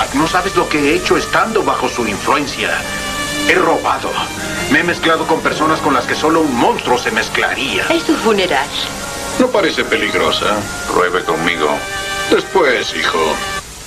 Jack. No sabes lo que he hecho estando bajo su influencia. He robado. Me he mezclado con personas con las que solo un monstruo se mezclaría. Es su funeral. No parece peligrosa. Pruebe conmigo. Después, hijo.